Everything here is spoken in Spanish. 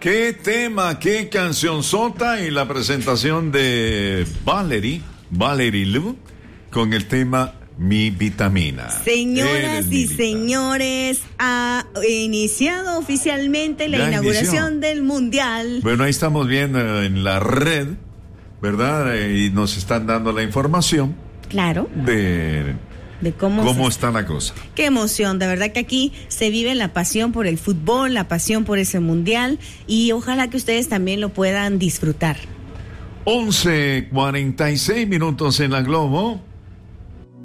Qué tema, qué canción sota y la presentación de Valerie Lu con el tema Mi Vitamina. Señoras y señores, ha iniciado oficialmente la inauguración del Mundial. Bueno, ahí estamos viendo en la red, ¿verdad? Y nos están dando la información. Claro. De cómo está la cosa. Qué emoción, de verdad que aquí se vive la pasión por el fútbol, la pasión por ese mundial y ojalá que ustedes también lo puedan disfrutar. 11:46 en la Globo.